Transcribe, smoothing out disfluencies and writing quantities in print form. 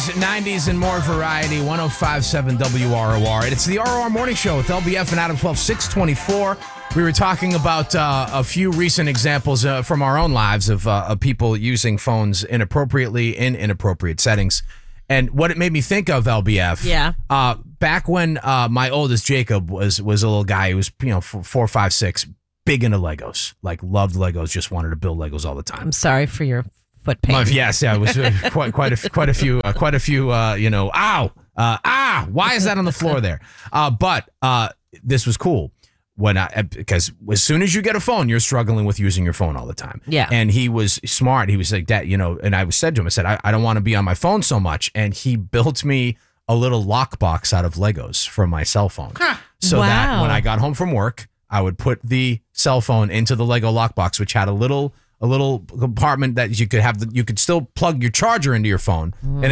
90s, and more variety. 105.7 WROR. It's the ROR Morning Show with LBF and Adam 12, 624. We were talking about a few recent examples from our own lives of people using phones inappropriately in inappropriate settings. And what it made me think of, LBF. Yeah. Back when my oldest Jacob was a little guy, he was 4, 5, 6, big into Legos, like loved Legos, just wanted to build Legos all the time. I'm sorry for your foot pain. Yes, yeah, it was quite a few. Ow, why is that on the floor there? But this was cool because as soon as you get a phone, you're struggling with using your phone all the time. Yeah. And he was smart. He was like, Dad, and I said to him, I don't want to be on my phone so much. And he built me a little lockbox out of Legos from my cell phone. So that when I got home from work, I would put the cell phone into the Lego lockbox, which had a little compartment that you could still plug your charger into your phone. And